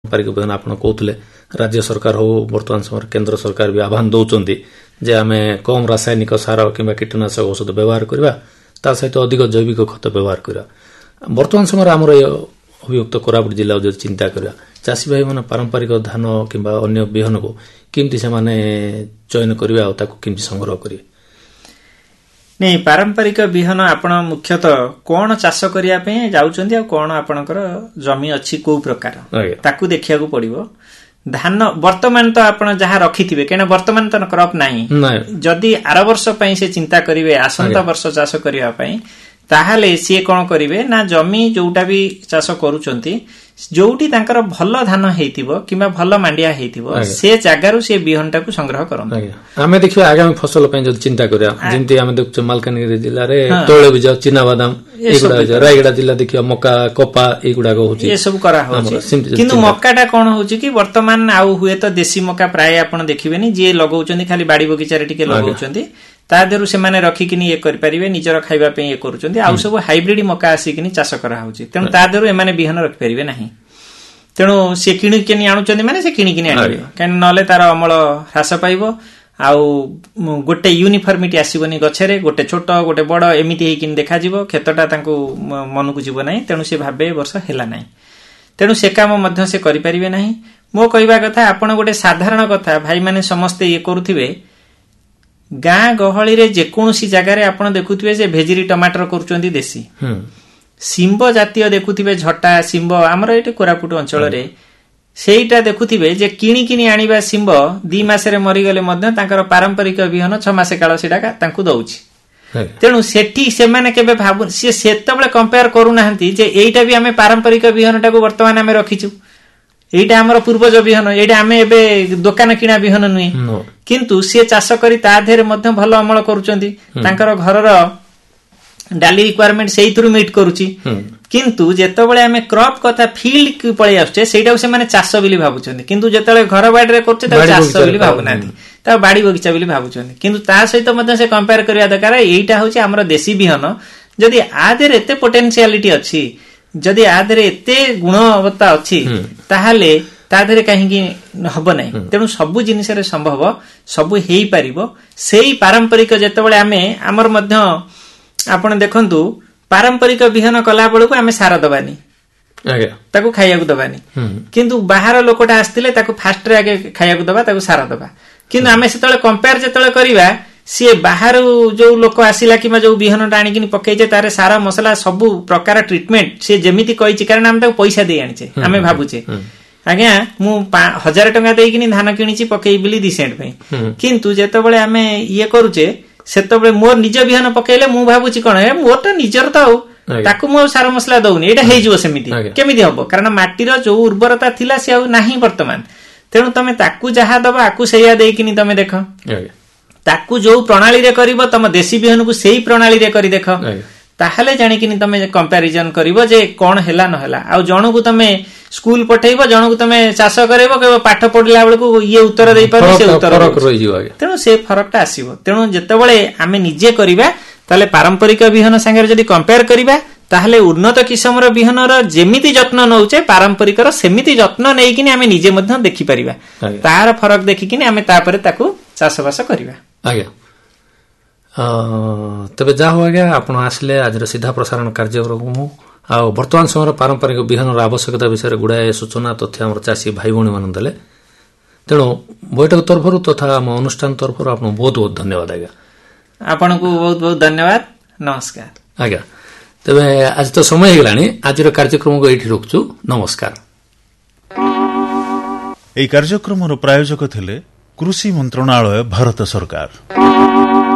पारंपरिक बिहन आप कहते राज्य सरकार हो वर्तमान समय केंद्र सरकार भी आह्वान दौरान जे आम कम रासायनिक सार कि कीटनाशक औषध व्यवहार करवा ता सहित अधिक जैविक खत व्यवहार करवा। वर्तमान समय आमर अभियुक्त कोरापुट जिला जो चिंता करवा चाषी भाई मैंने पारंपरिक धान कि अन्य बिहन को केमती से चयन करवा केमती संग्रह करेंगे? नहीं, पारंपरिक बिहन आपण मुख्यतः कौन चाष करने जाउछन्ती आ कौन आपणकर जमी अच्छी को प्रकार ताकू देखिया को पड़िबो। धान वर्तमान तो आपण जहाँ रखिथिबे केना वर्तमान तो क्रॉप नाही, जदि आर वर्ष पई से चिंता करिवे आसंता वर्ष चाष करिया पई ताहाले सी कौन करिवे ना जमी जोटा भी चाष करूछन्ती जोटी तांकर भल धान हेतिबो किबा भल मांडिया हेतिबो से जागारु से बिहनटा को संग्रह करन। आमे देखिबा आगामी फसल पई जदि चिंता करिया जेंति आमे देखु मालकानगिरी जिल्ला रे तैलबीज चिना बादाम एगुडा रायगडा जिल्ला देखिबा मक्का कपा एगुडा को होची ए सब करा होची। किंतु मक्काटा कोन होची कि वर्तमान आउ हुए तो देसी मक्का प्राय आपण देखिबेनी जे लगाउचंदी खाली बाड़ी बगीचा रे टिके लगाउचंदी ता देरु से माने रखिकिनी ये कर परिबे निजर खाइबा पे ये करूचंदी आउ सब हाइब्रिड मक्का आसीकिनी चाष करा होची तेनु ता देरु एमाने बिहन रखि परिबे नाही। तेणु से किणिकिनी आणुचंदी माने से किणिकिनी आनिबे कान नले तार अमल ह्रास पाइबो आउ गोटे यूनिफॉर्मिटी आसीबनी गछरे गोटे छोट गोटे बड़ एमिति हेकिन देखा जिवो खेतटा तांको मनकु जिवो नाही तेणु से भाबे वर्ष हेला नाही तेणु से काम मध्य से करि परिबे नाही। मो कहबा कथा आपण गोटे साधारण कथा भाई माने समस्त ये करूथिबे गाँ गहली रे जेकोसी जगार आपण देखुथिबे जे भेजिरी टमाटर करूचंदी देसी शिंब जातीय देखुथिबे झटा शिंब आमर एटी कोरापुट अंचल रे सेईटा देखुथिबे जे किणी किणी आनिबा शिंब 2 मास रे मरि गले मध्य तांकर पारंपरिक बिहन 6 मास काल सेटा तांकु दउची। तेणु सेठी से माने केबे भाबु से सेतबळे कंपेयर करू नाहंती जे एईटा भी हमें पारंपरिक बिहनटा को वर्तमान हमें रखिछु एईटा हमर पूर्वज बिहन एईटा हमें एबे दुकान किणा बिहन नुई किंतु से चाष करी ता धेरे मध्य भल अमल करूचंदी तांकर घरर डाली रिक्वायरमेंट सेई थ्रू मीट करूची किंतु जेतबळे हमें क्रॉप कथा फील्ड की पळे आछे सेटा से माने चाष बिली भाबुचंदी किंतु जेतबळे घर बाडी रे करछे ता चाष बिली भाबु नाथि ता बाडी बगीचा बिली भाबुचंदी किंतु ता सहित मध्य से कंपेयर करिया दरकार एईटा होची हमर देसी बिहन जदि आ देरे एते पोटेंशियलिटी अछि जदि आ देरे एते गुणवत्ता अछि ताहाले ता देरे काहेकि हबो नै तेनु सब जिनिस रे संभव सब हेई परिबो सेई पारंपरिक जेतबळे हमें हमर मध्य आपण देखंतु पारंपरिक बिहन कला बेलू आमे सार दबानी ताकू खाइया दबानी किंतु बाहर लोकटा आस्तिले ताकू फास्ट रे आगे खाइया दबा ताकू सार दबा किंतु आमे सेतळे कंपेयर जेतळे करिवा सी बाहर जो लोक आसिला कि जो बिहन आनी कि पकईचे तारे सारा मसला सबू प्रकार ट्रिटमेंट सी जेमिति कही कारण आम पैसा दे आनीचे आमे भाबुचे आज्ञा मु 1000 टंका देइकिनी धान किणीची पकई बिली 2 सेंट पे किंतु जेतबळे आमे ये करूचे सेतबळे मोर निज बिहन पकईले मु भाबुची कोन ए मोर त निजर त ताकू मो सारा मसला दउनी एटा हेइ जिवो सेमिति केमिति हबो कारण माटीर जो उर्वरता थिला से आ नाही वर्तमान तेणु तमे ताकू जहा दबा आकू सेया देइकिनी तमे देख ताकू जो प्रणाली रे करिवो तम देसी बिहन को सेही प्रणाली रे करी देख ताहले जानिकिनी तमे कंपैरिजन करिवो जे कोन हेला न हेला आ जणो को तमे स्कूल पठेइबो जणो को तमे चाष करैबो के पाठ पढला बेल को ये उत्तर देई पाबो से उत्तर फरक रहि जिवो तेणु से फरकटा आसीबो तेणु जेतेबळे आमे निजे करिबा ताले पारंपरिक बिहन संगे जदी कंपेयर करिबा ताहले उन्नत किस्मर बिहनर जेमिति जत्न नउचे पारंपरिकर सेमिति जत्न नेइकिनी आमे निजे मध्य देखि परिबा तार फरक देखिकिनी आमे तापरे ताकू चाषबास करिबा। आज्ञा तबे जा हो आज्ञा आपण आसले आज सीधा प्रसारण कार्यक्रम आ वर्तमान समय पारंपरिक बिहन आवश्यकता विषय गुड़ाए सूचना तथ्य आम चाषी भाई भौणी मान देले तेणु बैठक तरफ तथा आम अनुष्ठान तरफ आपन बहुत बहुत धन्यवाद आज्ञा। आपन को बहुत बहुत धन्यवाद नमस्कार आज्ञा। तबे आज तो समय हेलानी आज कार्यक्रम को एठी रोकछु नमस्कार। এই कार्यक्रम प्रायोजक थिले कृषि मंत्रणालय भारत सरकार।